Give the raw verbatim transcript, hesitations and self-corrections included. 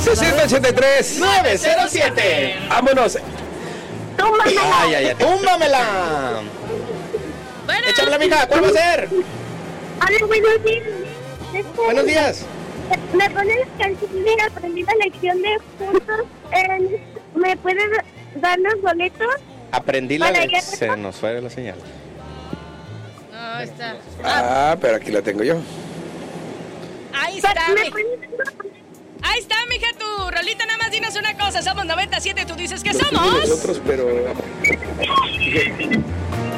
cinco ocho tres, nueve cero siete. Vámonos. Túmbamela. Ay, ay, ay, túmbamela. Bueno. Échamela, mija, ¿cuál va a ser? Hola, buenos días. Este, Buenos días. ¿Me pones la canción de Aprendí la lección de juntos? Eh, ¿Me puedes dar los boletos? Aprendí la Para lección. allá. Se nos fue la señal. No, está. Ah, pero aquí la tengo yo. Ahí está, ¿Me mi- puedes dar- ahí está, mija, tu rolita. Nada más dinos una cosa. Somos noventa y siete, tú dices que somos. Nosotros, pero